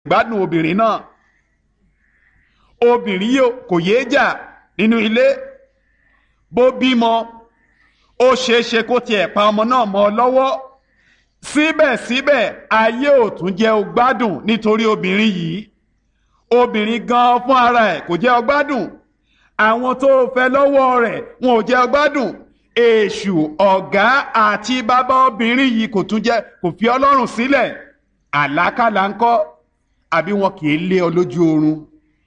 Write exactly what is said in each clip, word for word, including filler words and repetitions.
gbádùn obìnrin náà. Obìnrin yìí kò yéé jà nínú ilé, bó bímọ ó ṣeé ṣe kó tiẹ̀ pa ọmọ náà mọ́ ọ lọ́wọ́. Síbẹ̀síbẹ̀ ayé ò tún jẹ́ ó gbádùn nítorí obìnrin yìí. Obìnrin gan fún ara ẹ̀ kò jẹ́ ó gbádùn. Àwọn tó fẹ́ lọ́wọ́ rẹ̀ wọn ò jẹ́ ó gbádùn. Èṣù ọ̀gá àti bàbá obìnrin yìí kò tún jẹ́ kò fi Ọlọ́run sílẹ̀. Àlákàlà ńkọ́ àbí wọn kì í lé ọ lójú oorun.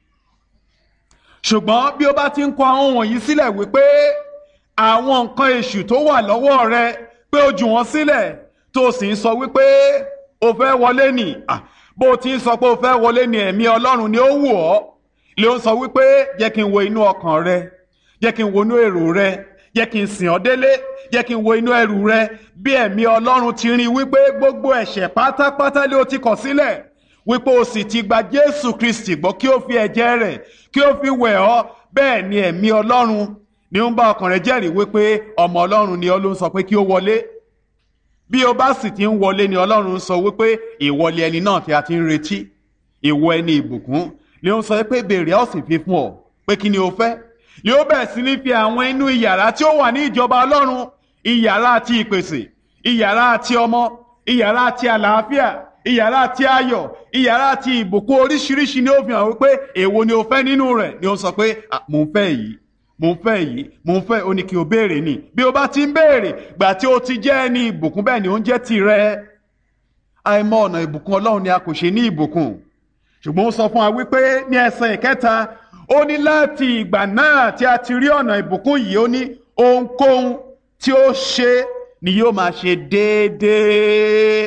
Ṣùgbọ́n bí ó bá ti ń kọ àwọn wọ̀nyí sílẹ̀ wípé àwọn nǹkan èṣù tó wà lọ́wọ́ rẹ pé ó jù wọ́n sílẹ̀, tó sì ń sọ wípé o fẹ́ wọlé nì, bó o ti ń sọ pé o fẹ́ wọlé nì, ẹ̀mí Ọlọ́run ni ó wù ọ́ lè ó sọ wípé jẹ́ kí n wo inú ọkàn rẹ, jẹ́ kí n wo inú èrò rẹ, jẹ́ kí n sìn ọ́ délé, jẹ́ kí n wo inú ẹrù rẹ. Bí ẹ̀mí Ọlọ́run ti rí wípé gbogbo ẹ̀ṣẹ̀ pátápátá lé o ti kọ̀ sílẹ̀, wípé o sì ti gba Jésù Kristi gbọ́ kí ó fi ẹ̀jẹ̀ rẹ̀ kí ó fi wẹ̀ ọ́, bẹ́ẹ̀ ni ẹ̀mí Ọlọ́run ni ó ń bá ọkàn rẹ jẹ́rìí wípé ọmọ Ọlọ́run ni Ọlọ́run sọ pé kí ó wọlé. Bí o bá sì ti ń wọlé ni Ọlọ́run sọ wípé ìwọlé ẹni náà tí a ti ń retí, ìwọ ẹni ìbùkún, ni ó ń sọ pé béèrè ó sì fi fún ọ, pé kí ni o fẹ́. Ni ó bẹ̀rẹ̀ sí ní fi àwọn inú ìyàrá tí ó wà ní ìjọba Ọlọ́run, ìyàrá ti ìpèsè, ìyàrá ti ọmọ, ìyàrá ti àlàáfíà, ìyàrá ti ayọ̀, ìyàrá ti ìbùkún oríṣiríṣi ni ó fi hàn wípé èwo ni o fẹ́ nínú rẹ̀. Ni ó sọ pé mò ń fẹ́ yìí, mò ń fẹ́ yìí, mò ń fẹ́, ó ní kí o béèrè ni. Bí o bá ti ń béèrè, gbà tí o ti jẹ́ ẹni ìbùkún, bẹ́ẹ̀ ni ó ń jẹ́ tirẹ̀. Àìmọ̀ ọ̀nà ìbùkún Ọlọ́run ni a kò ṣe ní ìbùkún. Ṣùgbọ́n ó sọ fún wa wípé ní ẹsẹ̀ ìkẹta, ó ní láti ìgbà náà tí a ti rí ọ̀nà ìbùkún yìí, ó ní ohunkóhun tí ó ṣe ni yóò máa ṣe déédéé.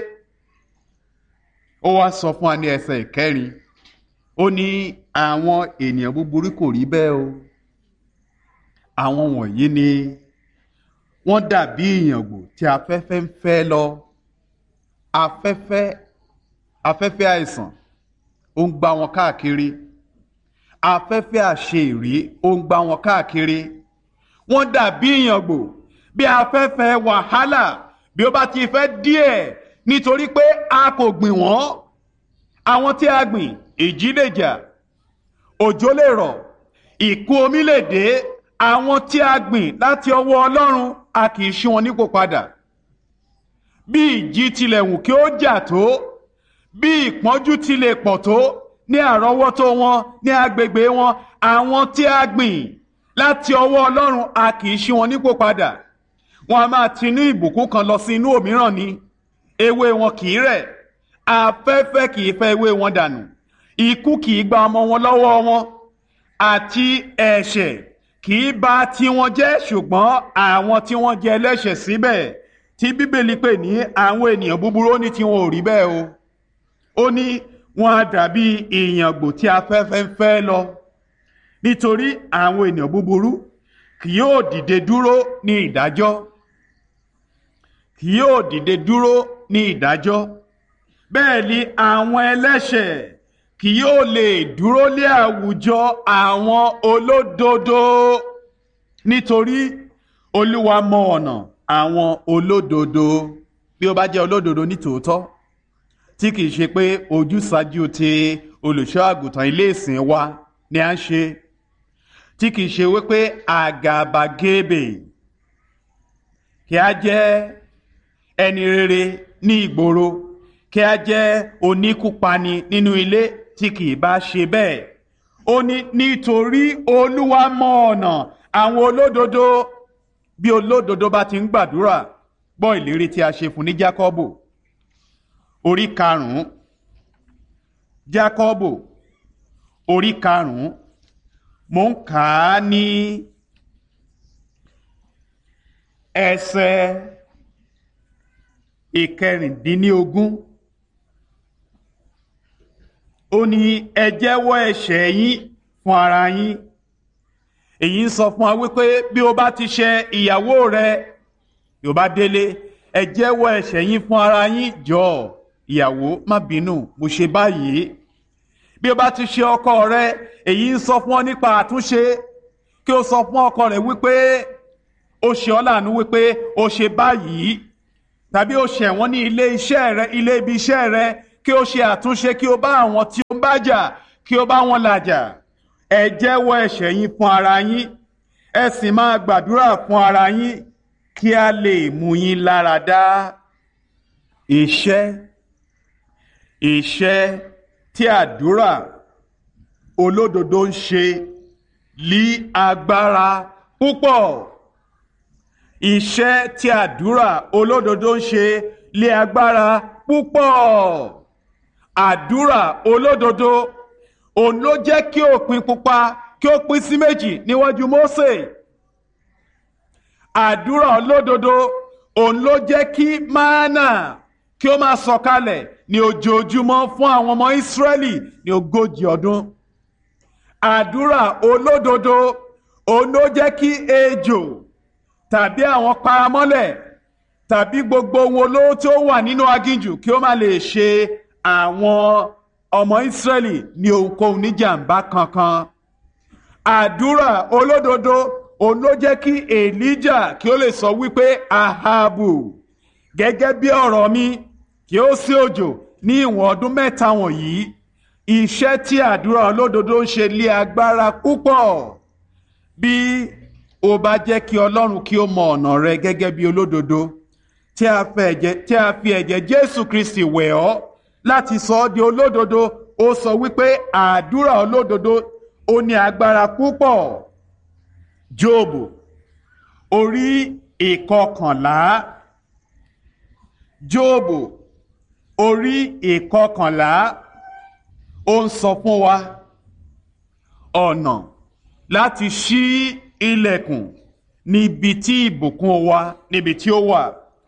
Ó wá sọ fún wa ní ẹsẹ̀ ìkẹrin, ó ní àwọn ènìyàn búburú kò rí bẹ́ẹ̀ o. Àwọn wọ̀nyí ni wọ́n dàbí ìyàngbò tí afẹ́fẹ́ ń fẹ́ lọ. Afẹ́fẹ́ afẹ́fẹ́ àìsàn ó ń gbá wọn káàkiri. Afẹ́fẹ́ àṣeèrí ó ń gbá wọn káàkiri. Wọ́n dàbí ìyàngbò bí afẹ́fẹ́ wàhálà bí ó bá ti fẹ́ díẹ̀, nítorí pé a kò gbìn wọ́n. Àwọn tí a gbìn, ìjì lè jà, òjò lè rọ̀, ìkún omi lè dé. Àwọn tí a gbìn láti ọwọ́ Ọlọ́run, a kì í ṣí wọn nípò padà. Bí ìjì tilẹ̀ wù kí ó jà tó, bí ìpọ́njú tilẹ̀ pọ̀ tó ní àrọ́wọ́tó wọn, ní agbègbè wọn, àwọn tí a gbìn láti ọwọ́ Ọlọ́run, a kì í ṣí wọn nípò padà. Wọn a máa tinú ìbùkún kan lọ sí inú òmíràn ni. Ewé wọn kì í rẹ̀, afẹ́fẹ́ kì í fẹ́ ewé wọn dànù, ikú kì í gba ọmọ wọn lọ́wọ́ wọn, àti ẹ̀ṣẹ̀ kì í bà tiwọn jẹ́. Ṣùgbọ́n àwọn tí wọ́n jẹ́ ẹlẹ́ṣẹ̀ síbẹ̀, tí Bíbélì pè ní àwọn ènìyàn búburú, ó ní tiwọn ò rí bẹ́ẹ̀ o. Ó ní wọn á dàbí ìyàngbò tí afẹ́fẹ́ ń fẹ́ lọ. Nítorí àwọn ènìyàn búburú kì yóò dìde dúró ní ìdájọ́, kì yóò dìde dúró ní ìdájọ́. Bẹ́ẹ̀ ni àwọn ẹlẹ́ṣẹ̀ kì yóò lè dúró lé àwùjọ àwọn olódodo. Nítorí Olúwa mọ ọ̀nà àwọn olódodo. Bí ó bá jẹ́ olódodo ní tòótọ́, tí kìí ṣe pé ojúsàájú ti olùṣọ́ àgùntàn ilé ìsìn wa ni à ń ṣe, tí kìí ṣe wípé àgàbàgebè, kí a jẹ́ ẹni rere ní ìgboro, kí a jẹ́ oníkúpani nínú ilé, tí kìí bá ṣe bẹ́ẹ̀. Ó ní nítorí Olúwa mọ ọ̀nà àwọn olódodo. Bí olódodo bá ti ń gbàdúrà, gbọ́ ìlérí tí a ṣe fún ní Jákọ́bù orí karùn-ún, Jákọ́bù orí karùn-ún, mo ń kà á ní ẹsẹ̀ ìkẹrìndínlógún. Ó ní ẹ jẹ́wọ́ ẹ̀ṣẹ̀ yín fún ara yín. Èyí ń sọ fún wa wípé bí o bá ti ṣẹ̀ ìyàwó rẹ, bí o bá délé, ẹ jẹ́wọ́ ẹ̀ṣẹ̀ yín fún ara yín. Jọ̀ọ́ ìyàwó, má bínú, mo ṣe báyìí. Bí o bá ti ṣẹ̀ ọkọ rẹ, èyí ń sọ fún ọ nípa àtúnṣe. Kí o sọ fún ọkọ rẹ wípé ó ṣe ọ́ láàánú, wípé ó ṣe báyìí. Tàbí ó ṣẹ̀ wọ́n ní ilé iṣẹ́ rẹ, ilé ibi iṣẹ́ rẹ, kí o ṣe àtúnṣe, kí o bá àwọn tí bá jà kí ó bá wọn làjà. Ẹ jẹ́wọ́ ẹ̀ṣẹ̀ yín fún ara yín, ẹ sì máa gbàdúrà fún ara yín kí a lè mú yín lára dá. Iṣẹ́ iṣẹ́ tí àdúrà olódodo ń ṣe lí agbára púpọ̀. Iṣẹ́ tí àdúrà olódodo ń ṣe lé agbára púpọ̀. Àdúrà olódodo òun ló jẹ́ kí òpin pupa kí ó pín sí méjì níwájú Mósè. Àdúrà olódodo òun ló jẹ́ kí mánà kí ó máa sọ̀kalẹ̀ ní ojoojúmọ́ fún àwọn ọmọ Ísírẹ́lì ní ogójì ọdún. Àdúrà olódodo òun ló jẹ́ kí ejò tàbí àwọn paramọ́lẹ̀ tàbí gbogbo ohun olóró tí ó wà nínú aginjù kí ó má lè ṣe àwọn ọmọ Ísírẹ́lì ní ohunkóhun níjàmbá kankan. Àdúrà olódodo òun ló jẹ́ kí Èlíjà kí ó lè sọ wípé Ahabu, gẹ́gẹ́ bí ọ̀rọ̀ mi kí ó sí òjò ní ìwọ̀n ọdún mẹ́ta wọ̀nyí. Iṣẹ́ tí àdúrà olódodo ń ṣe lé agbára púpọ̀. Bí ó bá jẹ́ kí Ọlọ́run kí ó mọ ọ̀nà rẹ gẹ́gẹ́ bí olódodo tí a fi ẹ̀jẹ̀ Jésù Kristi wẹ̀ ọ́ láti sọ ọ́ di olódodo, ó sọ wípé àdúrà olódodo ó ní agbára púpọ̀. Jóòbù orí ìkọkànlá Jóòbù orí ìkọkànlá ó ń sọ fún wa ọ̀nà láti ṣí ilẹ̀kùn níbi tí ìbùkún wa níbi tí ó wà.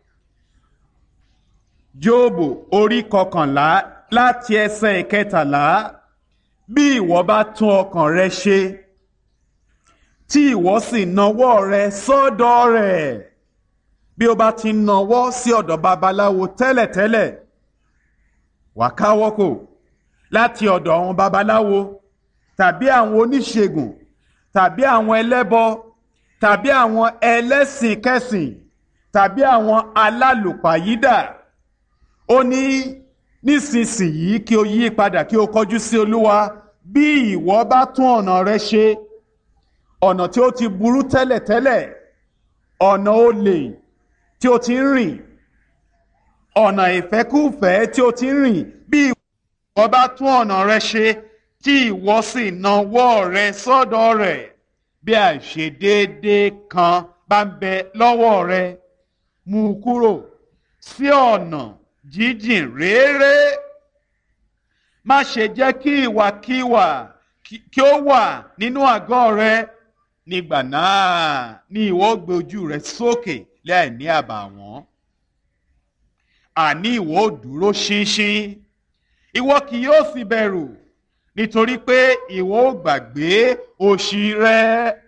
Jóòbù orí kọkànlá láti ẹsẹ̀ ìkẹtàlá. Bí ìwọ bá tún ọkàn rẹ ṣe tí ìwọ sì nawọ́ rẹ sọ́dọ̀ rẹ̀. Bí o bá ti nawọ́ sí ọ̀dọ̀ babaláwo tẹ́lẹ̀tẹ́lẹ̀, wà káwọ́ kò láti ọ̀dọ̀ àwọn babaláwo tàbí àwọn oníṣègùn tàbí àwọn ẹlẹ́bọ tàbí àwọn ẹlẹ́sìn kẹsìn tàbí àwọn alálùpàyídà. Ó ní nísinsìnyí kí o yí padà kí o kọjú sí Olúwa. Bí ìwọ bá tún ọ̀nà rẹ ṣe, ọ̀nà tí ó ti burú tẹ́lẹ̀tẹ́lẹ̀, ọ̀nà olè tí o ti ń rìn, ọ̀nà ìfẹ́kúfẹ̀ẹ́ tí o ti ń rìn, bí ìwọ bá tún ọ̀nà rẹ ṣe tí ìwọ sì nawọ́ rẹ sọ́dọ̀ rẹ̀. Bí àìṣedéédé kan bá ń bẹ lọ́wọ́ rẹ, mú u kúrò sí ọ̀nà jíjìn réré. Má ṣe jẹ́ kí ìwàkiwà kí ó wà nínú àgọ́ rẹ. Nígbà náà ni ìwọ gbé ojú rẹ sókè láìní àbàwọ́n. Àní ìwọ ó dúró ṣinṣin, ìwọ kì yóò sì bẹ̀rù, nítorí pé ìwọ ó gbàgbé òṣì rẹ.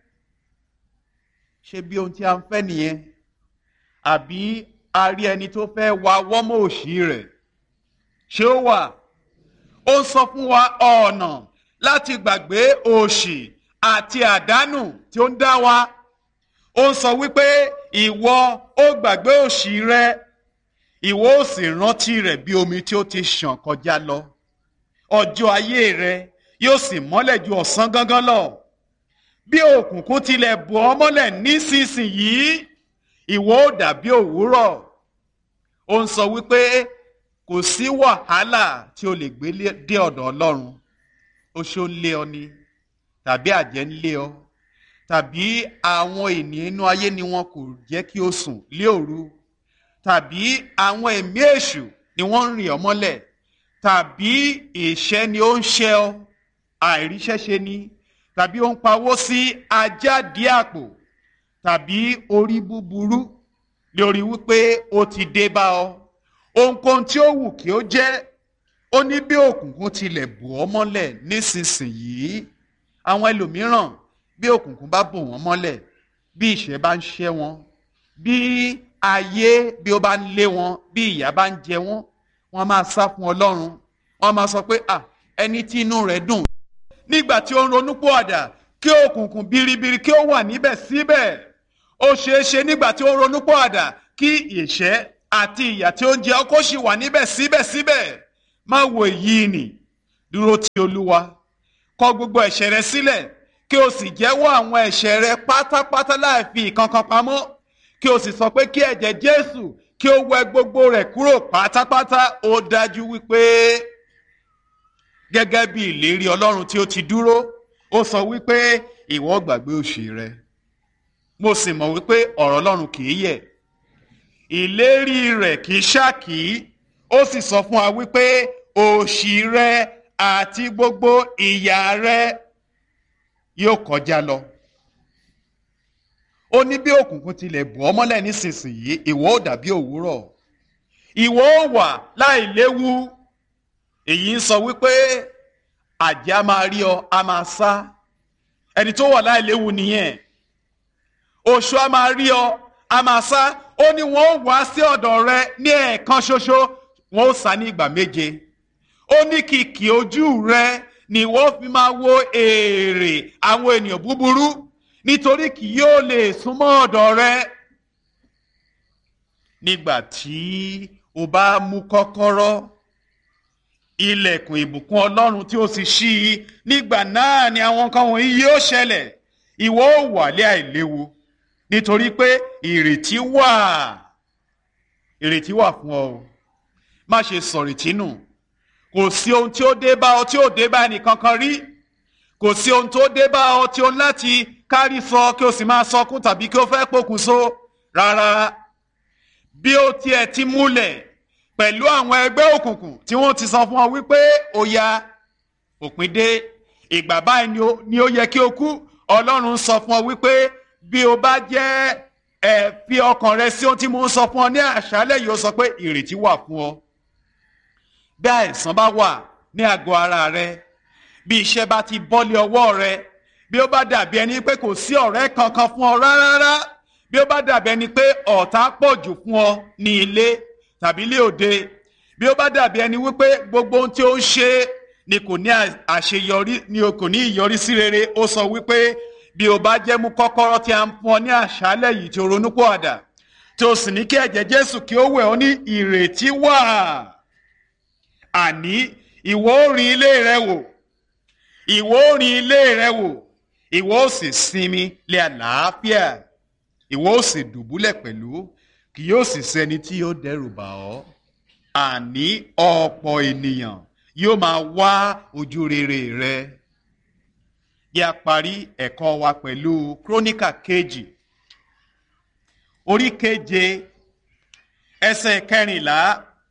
Ṣé bí ohun tí a ń fẹ́ nìyẹn? Àbí a rí ẹni tó fẹ́ wa wọ́mọ̀ òṣì rẹ̀? Ṣé ó wà? Ó ń sọ fún wa ọ̀nà láti gbàgbé òṣì àti àdánù tí ó ń dá wa. Ó ń sọ wípé ìwọ ó gbàgbé òṣì rẹ, ìwọ ó sì rántí rẹ̀ bí omi tí ó ti ṣàn kọjá lọ. Ọjọ́ ayé rẹ yóò sì mọ́lẹ̀ ju ọ̀sán gangan lọ. Bí òkùnkùn tilẹ̀ bò ọ́ mọ́lẹ̀ nísinsìnyí, ìwọ ó dàbí òwúrọ̀. Ó ń sọ wípé kò sí wàhálà tí o lè gbé dé ọ̀dọ̀ Ọlọ́run. Oṣó ń lé ọ ni, tàbí àjẹ́ ń lé ọ, tàbí àwọn ènìyàn inú ayé ni wọn kò jẹ́ kí o sùn lé òru, tàbí àwọn ẹ̀mí èṣù ni wọ́n ń rìn ọ́ mọ́lẹ̀, tàbí ìṣẹ́ ni ó ń ṣẹ́ ọ, àìríṣẹ́ṣe ni, tàbí ó ń pawó sí ajáde àpò, tàbí orí búburú lórí wípé ó ti dé bá ọ. Ohunkóhun tí ó wù kí ó jẹ́, ó ní bí òkùnkùn tilẹ̀ bò ọ́ mọ́lẹ̀ nísinsìnyí. Àwọn ẹlòmíràn bí òkùnkùn bá bò wọ́n mọ́lẹ̀, bí ìṣẹ́ bá ń ṣẹ́ wọn, bí ayé bí ó bá ń lé wọn, bí ìyà bá ń jẹ wọ́n, wọ́n máa sá fún Ọlọ́run. Wọ́n máa sọ pé à ẹni tí inú rẹ̀ dùn nígbà tí ó ń ronúpìwàdà kí òkùnkùn biribiri kí ó wà níbẹ̀ síbẹ̀. Ó ṣeé ṣe nígbà tí ó ń ronúpìwàdà kí ìṣẹ́ àti ìyà tí ó ń jẹ ọ́ kó sì wà níbẹ̀ síbẹ̀síbẹ̀. Má wo èyí nì, dúró ti Olúwa, kọ̀ gbogbo ẹ̀ṣẹ̀ rẹ sílẹ̀, kí o sì jẹ́wọ́ àwọn ẹ̀ṣẹ̀ rẹ pátápátá láì fi ìkankan pamọ́, kí o sì sọ pé kí ẹ̀jẹ̀ Jésù kí ó wẹ gbogbo rẹ̀ kúrò pátápátá. Ó dájú wípé gẹ́gẹ́ bí ìlérí Ọlọ́run tí ó ti dúró, ó sọ wípé ìwọ gbàgbé òṣì rẹ. Mo sì mọ̀ wípé ọ̀rọ̀ Ọlọ́run kì í yẹ̀, ìlérí rẹ̀ kì í ṣákì. Ó sì sọ fún wa wípé òṣì rẹ àti gbogbo ìyà rẹ yóò kọjá lọ. Ó ní bí òkùnkùn tilẹ̀ bò ọ́ mọ́lẹ̀ nísinsìnyí, ìwọ ó dàbí òwúrọ̀, ìwọ ó wà láì léwu. Èyí ń sọ wípé àjẹ́ a máa rí ọ, a máa sá. Ẹni tó wà láì léwu nìyẹn. Oṣó a máa rí ọ, a máa sá. Ó ní wọn ó wá sí ọ̀dọ̀ rẹ ní ẹ̀ẹ̀kan ṣoṣo, wọn ó sá ní ìgbà méje. Ó ní kìkì ojú rẹ ni wọ́n fi máa wo èrè àwọn ènìyàn búburú, nítorí kì yóò lè súnmọ́ ọ̀dọ̀ rẹ. Nígbà tí o bá mú kọ́kọ́rọ́ ilẹ̀kùn ìbùkún Ọlọ́run tí ó sì ṣí i, nígbà náà ni àwọn nǹkan wọ̀nyí yóò ṣẹlẹ̀. Ìwọ ó wà lé àìléwu, nítorí pé ìrètí wà ìrètí wà fún ọ. Má ṣe sọ̀rètí nù. Kò sí ohun tí ó dé bá ọ tí ó dé bá ẹnìkankan rí. Kò sí ohun tó dé bá ọ tí ó láti kárí sọ kí o sì máa sọkún tàbí kí o fẹ́ pokùnso. Rárá, bí ó tiẹ̀ ti múlẹ̀ pẹ̀lú àwọn ẹgbẹ́ òkùnkùn tí wọ́n ti sọ fún ọ wípé ó yá, òpin dé, ìgbà báyìí ni ó yẹ kí o kú. Ọlọ́run sọ fún ọ wípé bí o bá jẹ́ ẹ fi ọkàn rẹ sí ohun tí mo ń sọ fún ọ ní àṣálẹ́ yìí, ó sọ pé ìrètí wà fún ọ. Bí àìsàn bá wà ní àgọ́ ara rẹ, bí iṣẹ́ bá ti bọ́lé ọwọ́ rẹ, bí ó bá dàbí ẹni pé kò sí ọ̀rẹ́ kankan fún ọ rárá, bí ó bá dàbí ẹni pé ọ̀tá pọ̀ jù fún ọ ní ilé tàbí ilé òde, bí ó bá dàbí ẹni wípé gbogbo ohun tí ó ń ṣe ni kò ní àṣeyọrí, ni kò ní ìyọrísí rere, ó sọ wípé bí o bá jẹ́ mú kọ́kọ́rọ́ tí a ń fún ọ ní àṣálẹ́ yìí tí o ronúpìwàdà, tí o sì ní kí ẹ̀jẹ̀ Jésù kí ó wẹ̀ ọ́, ní ìrètí wà. Àní ìwọ ó rin ilé rẹ wò, ìwọ ó rin ilé rẹ wò, ìwọ ó sì sinmi lé àlàáfíà, ìwọ ó sì dùbúlẹ̀ pẹ̀lú, kì yóò sì sẹ́ni tí yóò dẹ́rù bà ọ́. Àní ọ̀pọ̀ ènìyàn yóò máa wá ojú rere rẹ. Yí a parí ẹ̀kọ́ wa pẹ̀lú Kíróníkà kejì, orí keje, ẹsẹ̀ kẹrìnlá.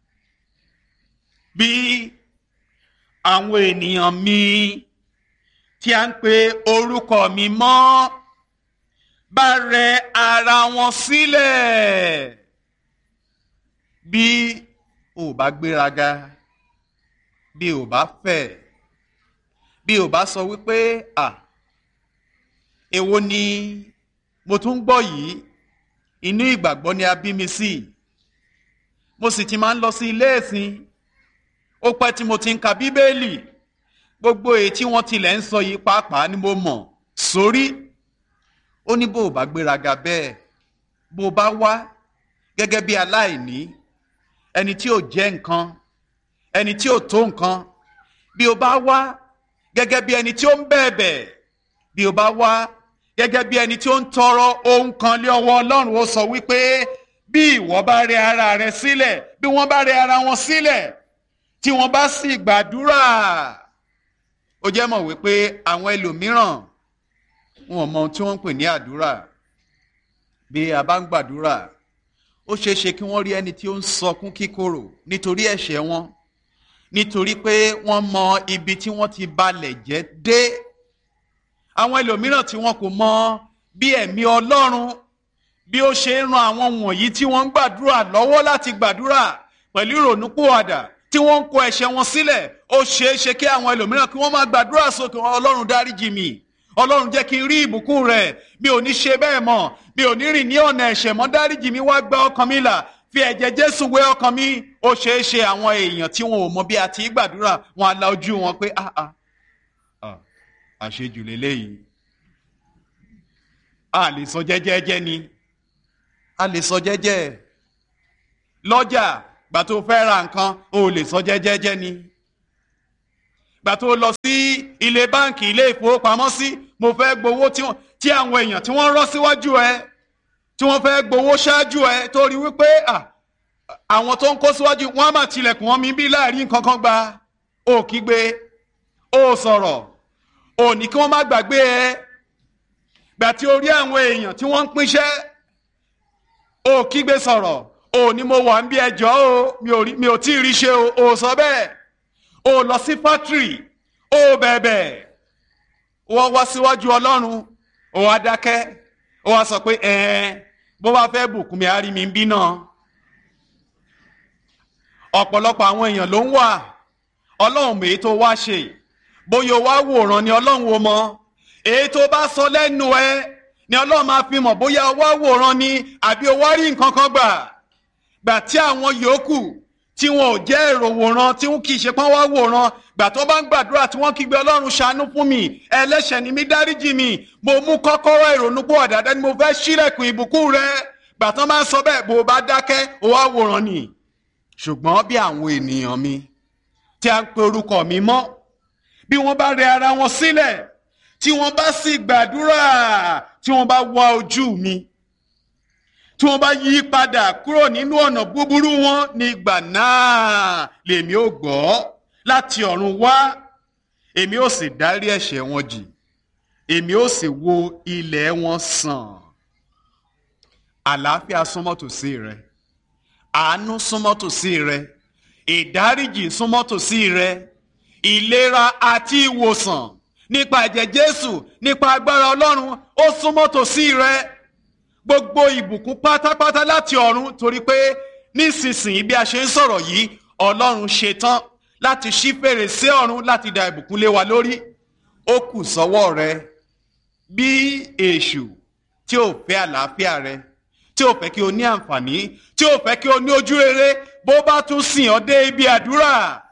Bí àwọn ènìyàn mi tí a ń pe orúkọ mi mọ́ bá rẹ ara wọn sílẹ̀. Bí o bá gbéraga, bí o bá fẹ̀, bí o bá sọ wípé à èwo ni mo tún ń gbọ́ yìí, inú ìgbàgbọ́ ni a bí mi sí, mo sì ti máa ń lọ sí ilé ẹ̀sìn, ó pẹ́ tí mo ti ń ka Bíbélì, gbogbo èyí tí wọ́n tilẹ̀ ń sọ yìí pàápàá ni mo mọ̀ sórí. Ó ní bó o bá gbéraga bẹ́ẹ̀, bó o bá wá gẹ́gẹ́ bí aláìní, ẹni tí ò jẹ́ nǹkan, ẹni tí ò tó nǹkan, bí o bá wá gẹ́gẹ́ bí ẹni tí ó ń bẹ̀bẹ̀, bí o bá wá gẹ́gẹ́ bí ẹni tí ó ń tọrọ ohun kan lé ọwọ́ Ọlọ́run, ó sọ wípé bí ìwọ bá rẹ ara rẹ sílẹ̀, bí wọ́n bá rẹ ara wọn sílẹ̀, tí wọ́n bá sì gbàdúrà. Ó jẹ́ mọ̀ wípé àwọn ẹlòmíràn wọn ò mọ ohun tí wọ́n ń pè ní àdúrà. Bí a bá ń gbàdúrà, ó ṣeé ṣe kí wọ́n rí ẹni tí ó ń sọkún kíkorò nítorí ẹ̀ṣẹ̀ wọn, nítorí pé wọ́n mọ ibi tí wọ́n ti balẹ̀ jẹ́ dé. Àwọn ẹlòmíràn tí wọn kò mọ bí ẹ̀mí Ọlọ́run bí ó ṣe ń ran àwọn wọ̀nyí tí wọ́n ń gbàdúrà lọ́wọ́ láti gbàdúrà pẹ̀lú ìrònúpìwàdà, tí wọ́n ń kọ ẹ̀ṣẹ̀ wọn sílẹ̀. Ó ṣeé ṣe kí àwọn ẹlòmíràn kí wọ́n máa gbàdúrà sókè, Ọlọ́run dáríjì mi, Ọlọ́run jẹ́ kí n rí ìbùkún rẹ̀, mi ò ní ṣe bẹ́ẹ̀ mọ́, mi ò ní rìn ní ọ̀nà ẹ̀ṣẹ̀ mọ́, dáríjì mi, wá gba ọkàn mi là, fi ẹ̀jẹ̀ Jésù wé ọkàn mi. Ó ṣeé ṣe àwọn èèyàn tí wọn ò mọ bí a ti gbàdúrà, wọn á la ojú wọn pé ah ah ah àṣejù lélẹ́yìí. A lè sọ jẹ́jẹ́jẹ́ ni, a lè sọ jẹ́jẹ́. Lọ́jà gbà tó fẹ́ ra nǹkan, o lè sọ jẹ́jẹ́jẹ́ ni. gbà tó lọ sí ilé báǹkì ilé ìfowópamọ́sí mo fẹ́ gbowó tí àwọn èèyàn tí wọ́n rọ́ síwájú ẹ tí wọ́n fẹ́ gbowó ṣáájú ẹ tó rí wípé àwọn tó ń kó síwájú wọ́n á máa tilẹ̀kùn wọn mi bí láàrin nǹkan kan gba ó kígbe ó sọ̀rọ̀ ó ní kí wọ́n má gbàgbé ẹ gbà tí ó rí àwọn èèyàn tí wọ́n ń pínṣẹ́ ó kígbe sọ̀rọ̀ ó ní mo wà ń bí ẹjọ́ o mi ò tí ì rí ṣe o ó sọ bẹ́ẹ̀ ó lọ sí fátírì ó bẹ̀bẹ̀ wọ́n wá síwájú ọlọ́run ó wá dákẹ́ ó wá sọ pé ẹ̀ẹ́n bó bá fẹ́ bùkún mi á rí mi ń bí náà. ọ̀pọ̀lọpọ̀ àwọn èèyàn ló ń wà ọlọ́run èyí tó wá ṣe bóyá o wá wòran ni ọlọ́run o mọ̀ èyí tó bá sọ lẹ́nu ẹ ni ọlọ́run máa fi mọ̀ bóyá o wá wòran ni àbí o wá rí nǹkan kan gbà gbà tí àwọn yòókù tí wọn ò jẹ́ èrò wòran tí wọn kì í ṣe pọ́n wá wòran gbà tó bá ń gbàdúrà tí wọ́n kígbe ọlọ́run ṣàánú fún mi ẹlẹ́ṣẹ̀ ni mí dáríjì mi mo mú kọ́kọ́rọ́ ìrònúpìwàdà dání mo fẹ́ ṣílẹ̀kùn ìbùkún rẹ gbà tó máa ń sọ bẹ́ẹ̀ bó o bá dákẹ́ o wá wòran ni. ṣùgbọ́n bí àwọn ènìyàn mi tí a ń pe orúkọ mi mọ́ bí wọ́n bá rẹ ara wọn sílẹ̀ tí wọ́n bá sì gbàdúrà tí wọ́n bá wá ojú mi tí wọ́n bá yí padà kúrò nínú ọ̀nà búburú wọn nígbà náà lèmi ó gbọ́ láti ọ̀run wá èmi ó sì dárí ẹ̀ṣẹ̀ wọn jì èmi ó sì wo ilẹ̀ wọn sàn. àlàáfíà súnmọ́ tòsí rẹ àánú súnmọ́ tòsí rẹ ìdáríjì súnmọ́ tòsí rẹ ìlera àti ìwòsàn nípa ẹ̀jẹ̀ Jésù nípa agbára Ọlọ́run ó súnmọ́ tòsí rẹ gbogbo ìbùkún pátápátá láti ọ̀run torí pé nísinsìnyí bí a ṣe ń sọ̀rọ̀ yìí Ọlọ́run ṣetán láti ṣí fèrèsé ọ̀run láti dá ìbùkún lé wa lórí ó kù sọ́wọ́ rẹ bí èṣù tí ò fẹ́ àlàáfíà rẹ tí ò fẹ́ kí o ní àǹfààní tí ò fẹ́ kí o ní ojú rere bó bá tún sìn ọ́ dé ibi àdúrà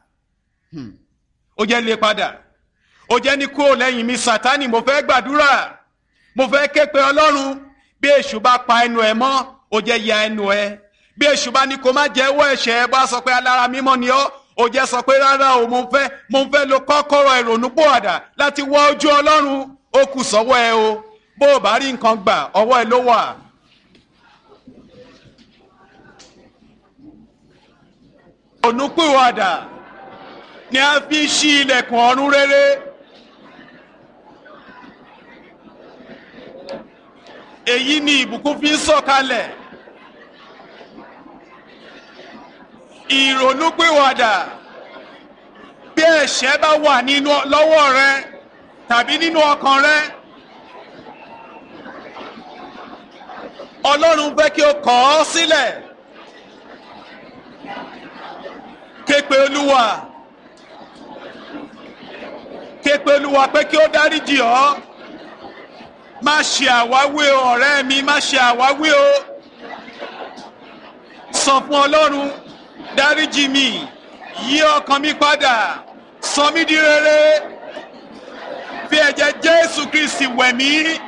ó jẹ́ lé padà ó jẹ́ ní kúrò lẹ́yìn mi Sátánì mo fẹ́ gbàdúrà mo fẹ́ ké pe Ọlọ́run bí èṣù bá pa ẹnu ẹ mọ́ ó jẹ́ ya ẹnu ẹ bí èṣù bá ní kó má jẹ́wọ́ ẹ̀ṣẹ̀ ẹ bá sọ pé alára mímọ́ ni ọ́ ó jẹ́ sọ pé rárá o mo fẹ́ mo fẹ́ lo kọ́kọ́rọ́ ìrònúpìwàdà láti wá ojú Ọlọ́run ó kù sọ́wọ́ ẹ o bó o bá rí nǹkan gbà ọwọ́ ẹ ló wà. ìrònúpìwàdà ni a fi ṣí ilẹ̀kùn ọ̀run rere. èyí ni ìbùkún fi ń sọ̀kalẹ̀. ìrònúpìwàdà bí ẹ̀ṣẹ̀ bá wà nínú lọ́wọ́ rẹ tàbí nínú ọkàn rẹ Ọlọ́run fẹ́ kí o kọ̀ ọ́ sílẹ̀ ké pe Olúwa ké pe Olúwa pé kí ó dáríjì ọ́ má ṣe àwáwí o ọ̀rẹ́ mi má ṣe àwáwí o sọ fún Ọlọ́run dáríjì mi yí ọkàn mi padà sọ mí di rere fi ẹ̀jẹ̀ Jésù Kristi wẹ̀ mí